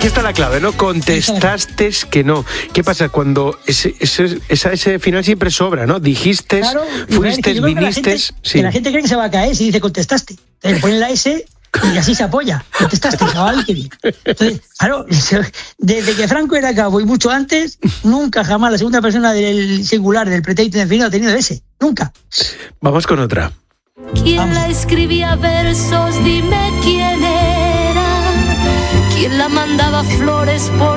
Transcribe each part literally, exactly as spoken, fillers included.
aquí está la clave, ¿no? Contestaste que no. ¿Qué pasa cuando ese, ese, esa ese final siempre sobra, ¿no? Dijiste, claro, fuiste, viniste. Que la, gente, sí. que la gente cree que se va a caer si dice contestaste. Entonces le ponen la S y así se apoya. Contestaste, chaval, qué bien. Entonces, claro, desde que Franco era cabo y mucho antes, nunca jamás la segunda persona del singular, del pretérito indefinido ha tenido S. Nunca. Vamos con otra. ¿Quién Vamos. la escribía versos? Dime quién era. ¿Quién la mandaba flores por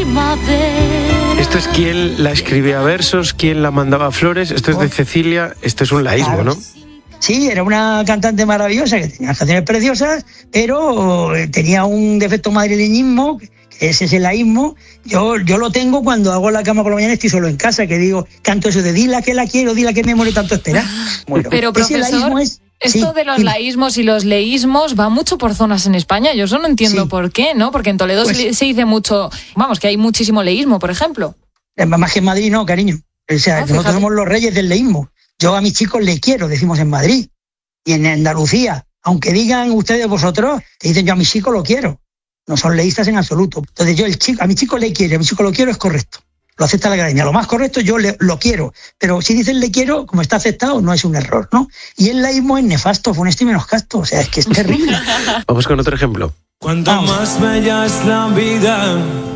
primavera? Esto es quién la escribía versos, quién la mandaba flores. Esto es de Cecilia. Esto es un laísmo, claro. ¿no? Sí, era una cantante maravillosa que tenía canciones preciosas, pero tenía un defecto madrileñismo, que ese es el laísmo. Yo, yo lo tengo cuando hago la cama por la mañana, estoy solo en casa, que digo, canto eso de dila que la quiero, dila que me muere tanto esperar. Bueno, pero profesor, es, esto sí, de los sí. laísmos y los leísmos va mucho por zonas en España. Yo eso no entiendo sí. por qué, ¿no? Porque en Toledo pues, se dice mucho, vamos, que hay muchísimo leísmo, por ejemplo. Más que en Madrid, no, cariño. O sea, ah, nosotros somos los reyes del leísmo. Yo a mis chicos le quiero, decimos en Madrid. Y en Andalucía, aunque digan ustedes vosotros, te dicen yo a mis chicos lo quiero. No son leístas en absoluto. Entonces yo el chico, a mi chico le quiero, a mi chico lo quiero es correcto. Lo acepta la academia. Lo más correcto yo le, lo quiero. Pero si dicen le quiero, como está aceptado, no es un error, ¿no? Y el laísmo es nefasto, funesto y menoscasto. O sea, es que es terrible. Vamos con otro ejemplo. Cuanto Vamos. más bella es la vida,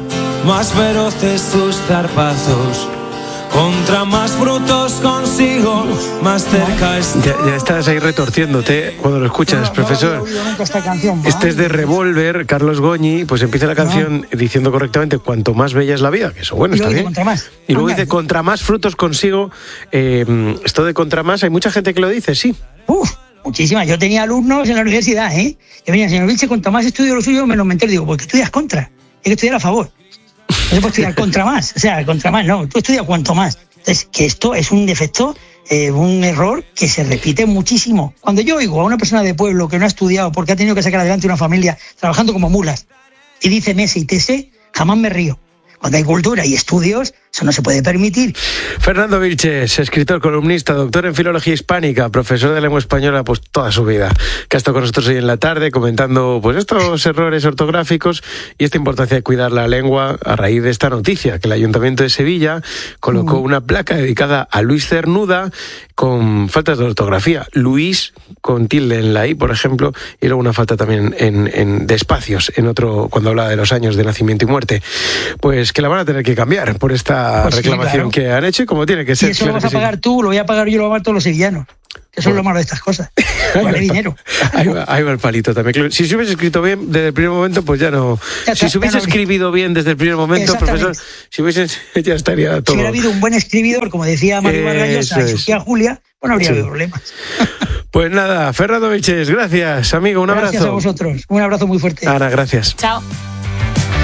más feroces sus zarpazos. Contra más frutos consigo, más cerca está. Ya, ya estás ahí retorciéndote cuando lo escuchas, no, profesor. No, no, esta canción, este es de Revolver, Carlos Goñi, pues empieza la canción no. diciendo correctamente cuanto más bella es la vida, que eso bueno, y está bien. Contra más. Y luego dice contra más frutos consigo. Eh, esto de contra más, hay mucha gente que lo dice, sí. Uf, muchísimas. Yo tenía alumnos en la universidad, ¿eh? Que venían, señor Vilche, cuanto más estudio lo suyo, menos me entero. Digo, porque estudias contra, hay que estudiar a favor. No se puede estudiar contra más, o sea, contra más, no, tú estudias cuanto más. Entonces, que esto es un defecto, eh, un error que se repite muchísimo. Cuando yo oigo a una persona de pueblo que no ha estudiado porque ha tenido que sacar adelante una familia trabajando como mulas y dice mese y tese, jamás me río. Cuando hay cultura y estudios, eso no se puede permitir. Fernando Vilches, escritor, columnista, doctor en filología hispánica, profesor de lengua española pues toda su vida, que ha estado con nosotros hoy en la tarde comentando pues estos errores ortográficos y esta importancia de cuidar la lengua a raíz de esta noticia, que el Ayuntamiento de Sevilla colocó una placa dedicada a Luis Cernuda con faltas de ortografía. Luis con tilde en la I, por ejemplo, y luego una falta también en, en, de espacios en otro, cuando habla de los años de nacimiento y muerte. Pues que la van a tener que cambiar por esta pues reclamación sí, claro. que han hecho y como tiene que ser. Y eso claro lo vas a pagar sí. tú, lo voy a pagar yo, lo van a pagar todos los sevillanos. Eso bueno. es lo malo de estas cosas. Vale dinero. Ahí va, ahí va el palito también. Si se hubiese escrito bien desde el primer momento, pues ya no. Ya está, si se hubiese no, escribido bien desde el primer momento, profesor, si hubiese, ya estaría todo. Si hubiera habido un buen escribidor, como decía Mario Vargallosa y Sofía Julia, pues no habría sí. habido problemas. Pues nada, Fernando Vilches, gracias, amigo, un gracias abrazo. Gracias a vosotros, un abrazo muy fuerte. Ana, gracias. Chao.